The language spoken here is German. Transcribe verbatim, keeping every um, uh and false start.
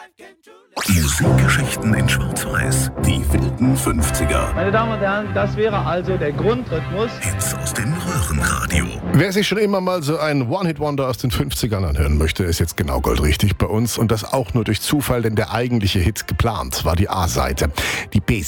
Musikgeschichten in Schwarz-Weiß. Die wilden fünfziger. Meine Damen und Herren, das wäre also der Grundrhythmus. Hits aus dem Röhrenradio. Wer sich schon immer mal so einen One-Hit-Wonder aus den fünfzigern anhören möchte, ist jetzt genau goldrichtig bei uns. Und das auch nur durch Zufall, denn der eigentliche Hit geplant war die A-Seite. Die B